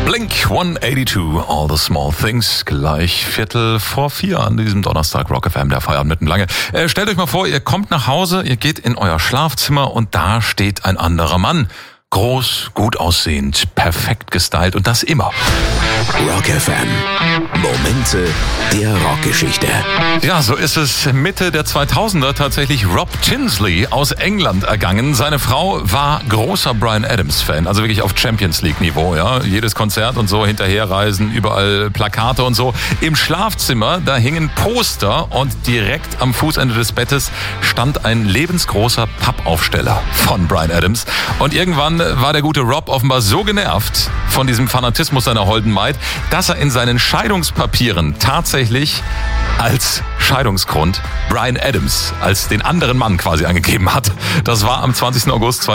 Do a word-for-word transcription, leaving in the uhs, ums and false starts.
Blink hundertzweiundachtzig, All the Small Things, gleich Viertel vor vier an diesem Donnerstag, Rock F M, der Feierabend mitten lange. Äh, stellt euch mal vor, ihr kommt nach Hause, ihr geht in euer Schlafzimmer und da steht ein anderer Mann. Groß, gut aussehend, perfekt gestylt und das immer. Rock F M. Momente der Rockgeschichte. Ja, so ist es Mitte der zweitausender tatsächlich Rob Tinsley aus England ergangen. Seine Frau war großer Bryan Adams-Fan, also wirklich auf Champions League-Niveau. Ja, jedes Konzert und so, hinterherreisen, überall Plakate und so. Im Schlafzimmer, da hingen Poster und direkt am Fußende des Bettes stand ein lebensgroßer Pappaufsteller von Bryan Adams. Und irgendwann war der gute Rob offenbar so genervt von diesem Fanatismus seiner holden Maid, dass er in seinen Scheidungspapieren tatsächlich als Scheidungsgrund Bryan Adams als den anderen Mann quasi angegeben hat. Das war am zwanzigsten August